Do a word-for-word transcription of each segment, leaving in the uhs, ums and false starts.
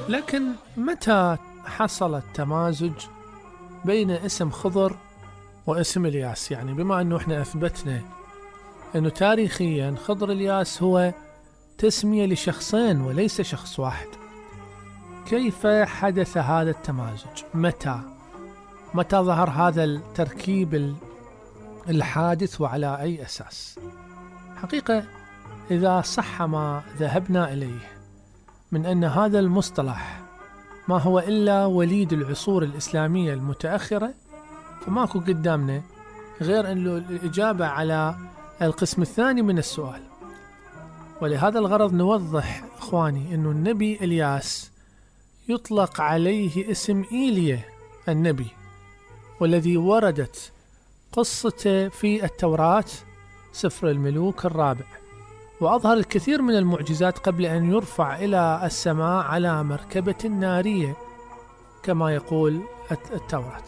لكن متى حصل التمازج بين اسم خضر واسم الياس؟ يعني بما أنه إحنا أثبتنا أنه تاريخيا خضر الياس هو تسمية لشخصين وليس شخص واحد، كيف حدث هذا التمازج؟ متى متى ظهر هذا التركيب الحادث وعلى أي أساس؟ حقيقة إذا صح ما ذهبنا إليه من أن هذا المصطلح ما هو إلا وليد العصور الإسلامية المتأخرة، فماكو قدامنا غير أن الإجابة على القسم الثاني من السؤال. ولهذا الغرض نوضح إخواني أن النبي إلياس يطلق عليه اسم إيليا النبي، والذي وردت قصته في التوراة سفر الملوك الرابع، وأظهر الكثير من المعجزات قبل أن يرفع إلى السماء على مركبة نارية كما يقول التوراة.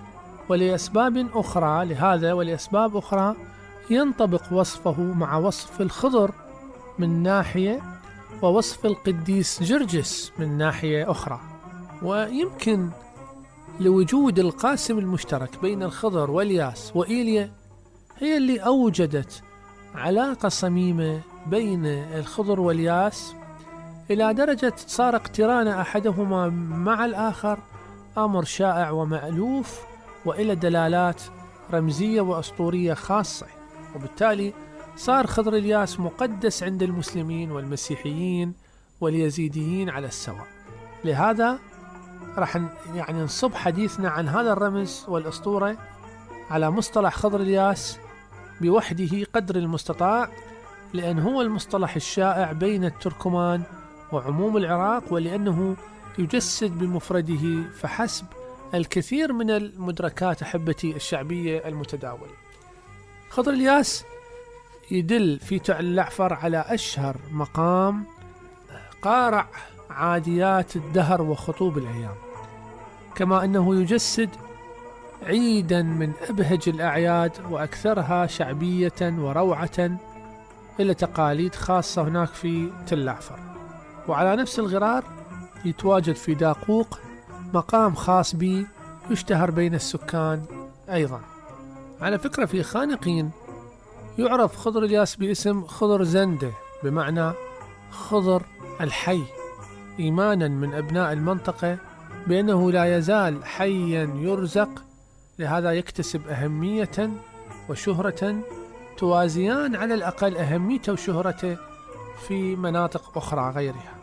ولأسباب أخرى لهذا ولأسباب أخرى ينطبق وصفه مع وصف الخضر من ناحية، ووصف القديس جرجس من ناحية أخرى. ويمكن لوجود القاسم المشترك بين الخضر والياس وإيليا هي اللي أوجدت علاقة صميمة بين الخضر والياس، إلى درجة صار اقتران أحدهما مع الآخر أمر شائع ومألوف، وإلى دلالات رمزية وأسطورية خاصة، وبالتالي صار خضر الياس مقدس عند المسلمين والمسيحيين واليزيديين على السواء. لهذا راح يعني نصب حديثنا عن هذا الرمز والأسطورة على مصطلح خضر الياس بوحده قدر المستطاع، لأن هو المصطلح الشائع بين التركمان وعموم العراق، ولأنه يجسد بمفرده فحسب الكثير من المدركات أحبتي الشعبية المتداولة. خضر الياس يدل في تعل الأعفر على أشهر مقام قارع عاديات الدهر وخطوب الأيام، كما أنه يجسد عيدا من أبهج الأعياد وأكثرها شعبية وروعة إلى تقاليد خاصة هناك في تل الأعفر. وعلى نفس الغرار يتواجد في داقوق مقام خاص به يشتهر بين السكان أيضا. على فكرة في خانقين يعرف خضر الياس باسم خضر زندة، بمعنى خضر الحي، إيمانا من أبناء المنطقة بأنه لا يزال حيا يرزق، لهذا يكتسب أهمية وشهرة توازيان على الأقل أهميته وشهرته في مناطق أخرى غيرها.